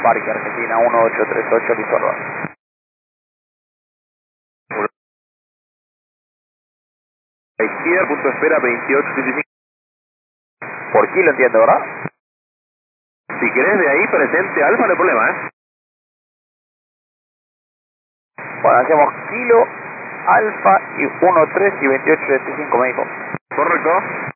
Parque Argentina 1838 Lizorba. Izquierda, punto de espera 2875. Por kilo entiendo, ¿verdad? Si querés de ahí presente Alfa, no hay problema, Bueno, hacemos kilo, alfa y 13 y 2875 me dijo. Correcto.